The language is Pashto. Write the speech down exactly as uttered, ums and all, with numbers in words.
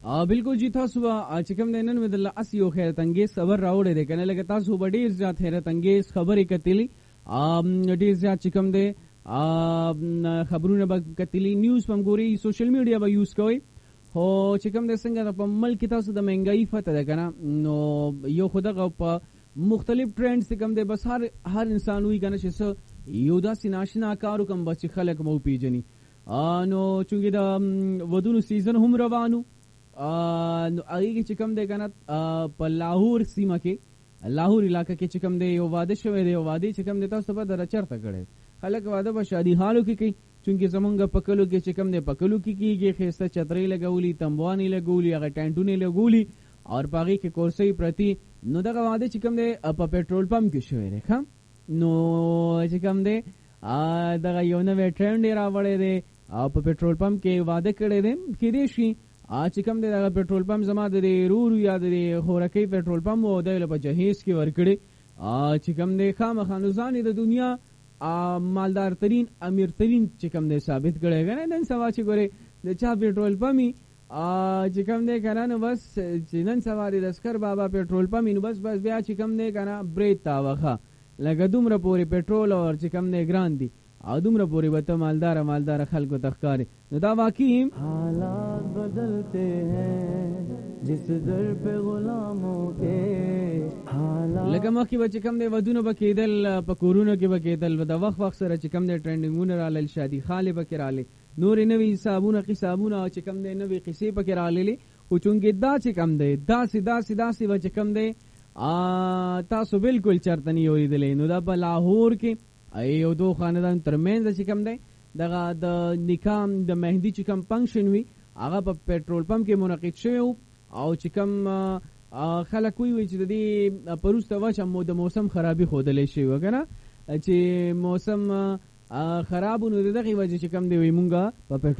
ا بالکل جی تاسو چې کوم د نن مدله اسیو خیرت انگیز خبر راوړی دی کنه لکه تاسو به ډیر زیات خیرت انگیز خبرې کتلی ا ډیر زیات چې کوم دی ا خبرونه به کتلی نیوز پم ګوري سوشل میډیا به یوز کوي هو چې کوم د څنګه په ملک تاسو د مهنګای فته ده کنه نو یو خدغه په مختلف ټرندز کوم دی بس هر هر انسان وی کنه چې یو داسې ناشنا کارو کوم بچ خلک مو پیجنی نو چونګې د ودونو سیزن هم روانو نو هغه چې کوم دی کنه په لاهور سیمه کې لاهور علاقې کې چې کوم دی یو واده شوی دی واده چې کوم دی تاسو په در چرته کړي خلک واده په شادي حالو کې کوي چونګې زمونږ پکلو کې چې کوم دی پکلو کې کیږي خسته چترې لګولي تمبوانی لګولي هغه ټانټونه لګولي او پاغي کې کورسي پرتی نو دغه واده چې کوم دی په پېټرول پمپ کې شوی دی ښا نو چې کوم دی ا دغه یو نوې ټرند راوړی دی او په پېټرول پمپ کې واده کړی دی کې دی شي ا چې کوم دی دغه پېټرول پمپ زما د رورو یاد دی خورکی پېټرول پمپ او د په جهیز کې ورکړي ا چې کوم دی خامخانوزان د دنیا ا مالدار ترين امیر ترين چې کوم دی ثابت کړي غنه نن سوا چې ګوره د چا پېټرول پمپ ا چې کوم دی کنه نو بس چې نن سواری د اسکر بابا پېټرول پمپ نو بس بس بیا چې کوم دی کنه بریټ تا وخه لکه دومره پورې پېټرول او چې کوم دی ګران دی او دومره پورې وته مالدار مالدار خلکو تخکاری نو دا واقعي حالات بدلتے ہیں جس در په غلاموں کې حالات لکه مخکې به چې کوم دی ودونه به کېدل په کورونو کې به کېدل د وخت وخت سره چې کوم دی ټرینډینګونه رالل شادي خالې به کې رالې نورې نوې حسابونه قصابونه او چې کوم دی نوې قصې پکې راللې خو چونګې دا چې کوم دی داسې داسې داسې به چې کوم دی تاسو بالکل چرته نه اورېدلې نو دا په لاهور کې ایو دو خاندان ترمنځ چې کوم دی دغه د نکام د مهندی چې کوم فنکشن وي هغه په پېټرول پمپ کې منعقد شوی او چې کوم خلک وی چې د دې پروسته واچ مو د موسم خرابي خودلې شي وګنه چې موسم خرابونه دغه وجه چې کوم دی وي مونږه په